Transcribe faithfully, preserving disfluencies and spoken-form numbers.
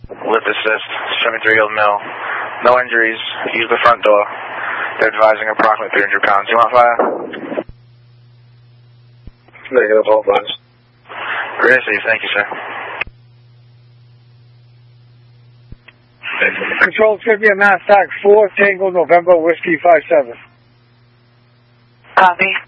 Lip assist, seventy-three Old Mill. No injuries. Use the front door. They're advising approximately three hundred pounds. You want fire? Negative, all flags. Great, thank you, sir. Control, it's going to be a Nasdaq four, Tango, November, Whiskey five seven. Copy.